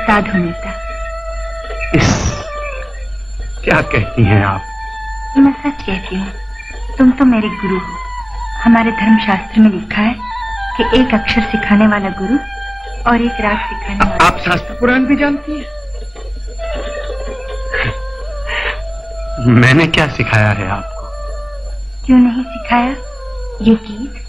साधु नेता। क्या कहती हैं आप? मैं सच कहती हूँ, तुम तो मेरे गुरु हो। हमारे धर्मशास्त्र में लिखा है कि एक अक्षर सिखाने वाला गुरु और एक राग सिखाने वाला। आप शास्त्र पुराण भी जानती हैं? मैंने क्या सिखाया है आपको? क्यों नहीं सिखाया? ये गीत